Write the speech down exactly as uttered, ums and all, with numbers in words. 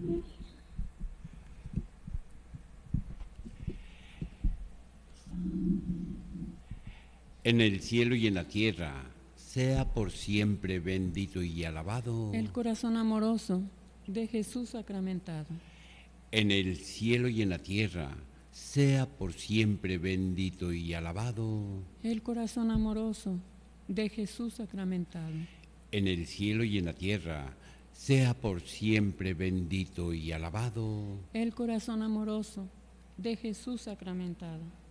En el cielo y en la tierra, sea por siempre bendito y alabado el corazón amoroso de Jesús sacramentado. En el cielo y en la tierra, sea por siempre bendito y alabado el corazón amoroso de Jesús sacramentado. En el cielo y en la tierra, sea por siempre bendito y alabado el corazón amoroso de Jesús sacramentado.